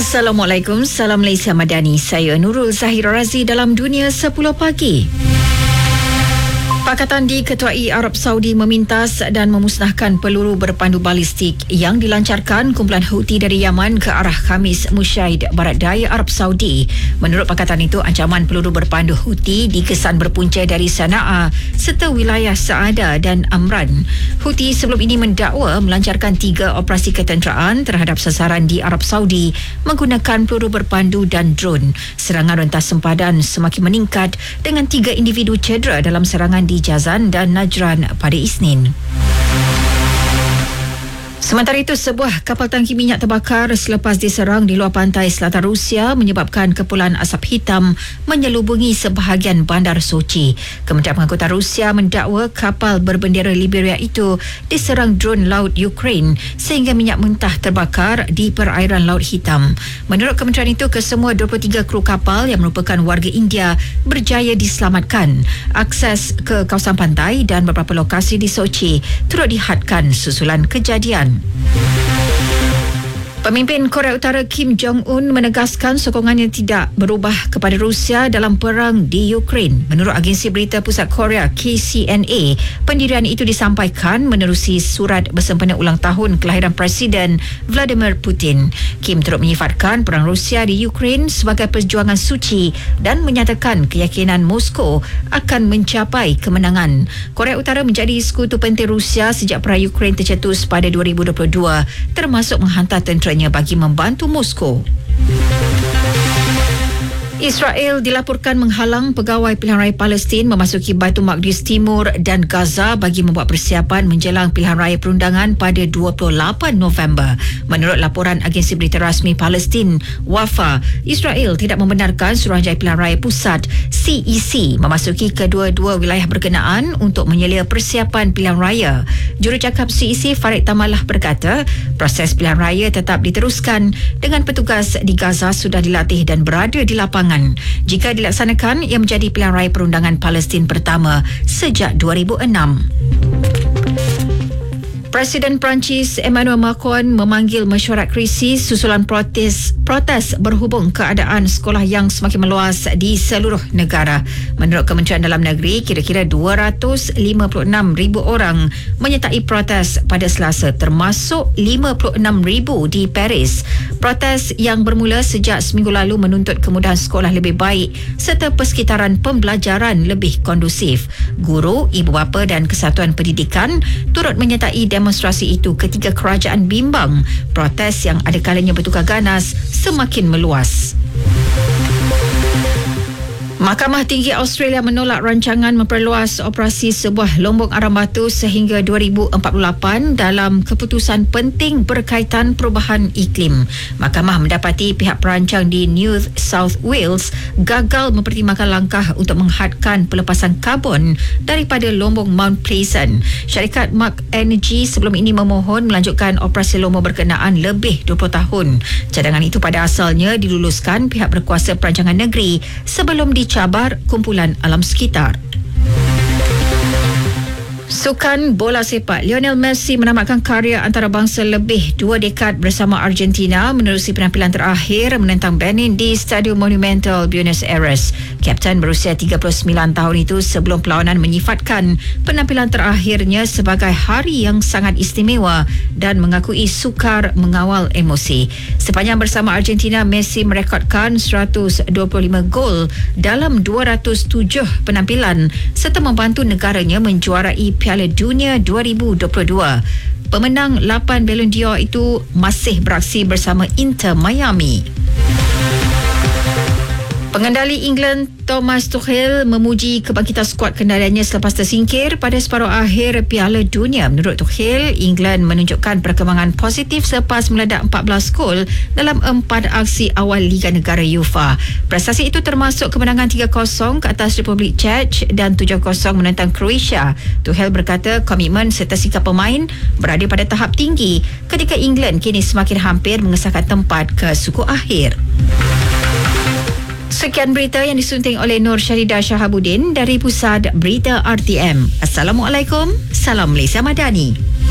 Assalamualaikum, salam Malaysia Madani. Saya Nurul Zahira Razi dalam Dunia 10 Pagi. Pakatan diketuai Arab Saudi memintas dan memusnahkan peluru berpandu balistik yang dilancarkan kumpulan Houthi dari Yaman ke arah Khamis Mushaid, barat daya Arab Saudi. Menurut pakatan itu, ancaman peluru berpandu Houthi dikesan berpunca dari Sana'a serta wilayah Saada dan Amran. Houthi sebelum ini mendakwa melancarkan 3 operasi ketenteraan terhadap sasaran di Arab Saudi menggunakan peluru berpandu dan drone. Serangan rentas sempadan semakin meningkat dengan 3 individu cedera dalam serangan di Jazan dan Najran pada Isnin. Sementara itu, sebuah kapal tangki minyak terbakar selepas diserang di luar pantai selatan Rusia menyebabkan kepulan asap hitam menyelubungi sebahagian bandar Sochi. Kementerian Pengangkutan Rusia mendakwa kapal berbendera Liberia itu diserang drone laut Ukraine sehingga minyak mentah terbakar di perairan Laut Hitam. Menurut kementerian itu, kesemua 23 kru kapal yang merupakan warga India berjaya diselamatkan. Akses ke kawasan pantai dan beberapa lokasi di Sochi turut dihadkan susulan kejadian. Pemimpin Korea Utara Kim Jong-un menegaskan sokongannya tidak berubah kepada Rusia dalam perang di Ukraine. Menurut agensi berita pusat Korea KCNA, pendirian itu disampaikan menerusi surat bersempena ulang tahun kelahiran Presiden Vladimir Putin. Kim turut menyifatkan perang Rusia di Ukraine sebagai perjuangan suci dan menyatakan keyakinan Moskow akan mencapai kemenangan. Korea Utara menjadi sekutu penting Rusia sejak perang Ukraine tercetus pada 2022, termasuk menghantar tentera bagi membantu Moskow. Israel dilaporkan menghalang pegawai pilihan raya Palestin memasuki Baitul Maqdis Timur dan Gaza bagi membuat persiapan menjelang pilihan raya perundangan pada 28 November. Menurut laporan agensi berita rasmi Palestin, Wafa, Israel tidak membenarkan Suruhanjaya Pilihan Raya Pusat CEC memasuki kedua-dua wilayah berkenaan untuk menyelia persiapan pilihan raya. Jurucakap CEC Farid Tamallah berkata, proses pilihan raya tetap diteruskan dengan petugas di Gaza sudah dilatih dan berada di lapangan. Jika dilaksanakan, ia menjadi pilihan raya perundangan Palestin pertama sejak 2006. Presiden Perancis Emmanuel Macron memanggil mesyuarat krisis susulan protes berhubung keadaan sekolah yang semakin meluas di seluruh negara. Menurut Kementerian Dalam Negeri, kira-kira 256,000 orang menyertai protes pada Selasa, termasuk 56,000 di Paris. Protes yang bermula sejak seminggu lalu menuntut kemudahan sekolah lebih baik serta persekitaran pembelajaran lebih kondusif. Guru, ibu bapa dan kesatuan pendidikan turut menyertai demonstrasi itu ketika kerajaan bimbang protes yang ada kalanya bertukar ganas semakin meluas. Mahkamah Tinggi Australia menolak rancangan memperluas operasi sebuah lombong arang batu sehingga 2048 dalam keputusan penting berkaitan perubahan iklim. Mahkamah mendapati pihak perancang di New South Wales gagal mempertimbangkan langkah untuk menghadkan pelepasan karbon daripada lombong Mount Pleasant. Syarikat Mark Energy sebelum ini memohon melanjutkan operasi lombong berkenaan lebih 20 tahun. Cadangan itu pada asalnya diluluskan pihak berkuasa perancangan negeri sebelum cabar kumpulan alam sekitar. Sukan bola sepak, Lionel Messi menamatkan karya antarabangsa lebih 2 dekad bersama Argentina menerusi penampilan terakhir menentang Benin di Stadium Monumental Buenos Aires. Kapten berusia 39 tahun itu sebelum perlawanan menyifatkan penampilan terakhirnya sebagai hari yang sangat istimewa dan mengakui sukar mengawal emosi. Sepanjang bersama Argentina, Messi merekodkan 125 gol dalam 207 penampilan serta membantu negaranya menjuarai Piala Dunia 2022. Pemenang 8 Ballon d'Or itu masih beraksi bersama Inter Miami. Pengendali England Thomas Tuchel memuji kebangkitan skuad kendaliannya selepas tersingkir pada separuh akhir Piala Dunia. Menurut Tuchel, England menunjukkan perkembangan positif selepas meledak 14 gol dalam 4 aksi awal Liga Negara UEFA. Prestasi itu termasuk kemenangan 3-0 ke atas Republik Czech dan 7-0 menentang Croatia. Tuchel berkata komitmen serta sikap pemain berada pada tahap tinggi ketika England kini semakin hampir mengesahkan tempat ke suku akhir. Sekian berita yang disunting oleh Nur Syaridah Shahabuddin dari Pusat Berita RTM. Assalamualaikum, salam Malaysia Madani.